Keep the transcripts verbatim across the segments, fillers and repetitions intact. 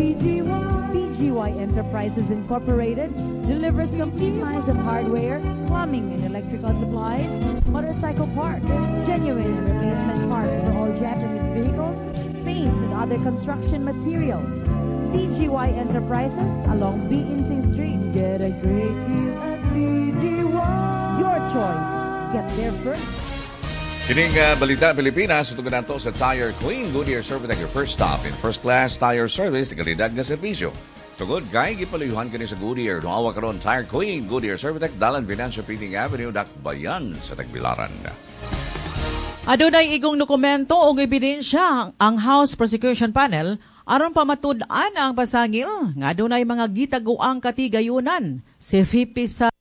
P G Y Enterprises Incorporated delivers complete lines of hardware, plumbing and electrical supplies, motorcycle parts, genuine and replacement parts for all Japanese vehicles, paints and other construction materials. P G Y Enterprises along Biinting Street. Get a great deal at P G Y. Your choice. Get there first. Kining uh, Balita Pilipinas, ito ganito sa Tire Queen. Goodyear Servitec, your first stop in first-class tire service, di kalidad nga serbisyo. Tugod, kay gipalayuhan kini sa Goodyear. Nuhawa karon Tire Queen, Goodyear Servitec, Dalan Venancio Piting Avenue, Dakbayan sa Tagbilaran. Adunay igong dokumento o ebidensya ang House Prosecution Panel aron pamatud-an ang pasangil nga adunay mga gitaguang katigayunan si V P Sara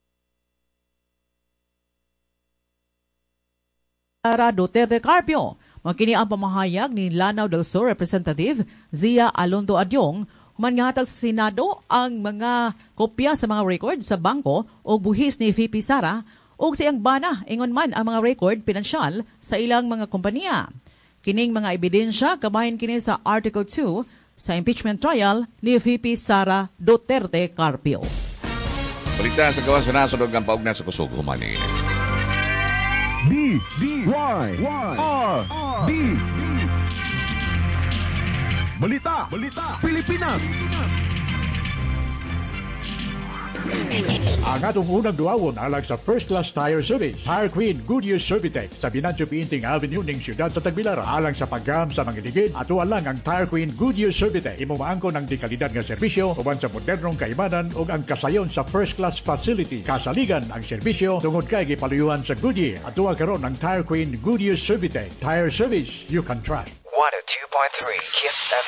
Duterte Carpio. Makini ang pamahayag ni Lanao del Sur Representative Zia Alondo Adyong humangatag sa Senado ang mga kopya sa mga record sa bangko o buhis ni V P Sara o siyang bana ingon man ang mga record pinansyal sa ilang mga kompanya. Kining mga ebidensya kabahin kini sa Article two sa impeachment trial ni V P Sara Duterte Carpio. Balita sa gawas na sa dogang paugna sa kusog humani. D D Y R D Balita Balita Pilipinas. Ang atong unang duawon alang sa First Class Tire Service, Tire Queen Goodyear Servitec sa Venancio Piinting Avenue ning siyudad sa Tagbilaran. Alang sa paggam sa mga ligid, ato lang ang Tire Queen Goodyear Servitec. Imumaangko ng di kalidad nga serbisyo uban sa modernong kaibanan ug ang kasayon sa first class facility. Kasaligan ang serbisyo tungod kay gipaluyuhan sa Goodyear. Ato karon ang Tire Queen Goodyear Servitec. Tire service you can trust. one oh two point three Kiss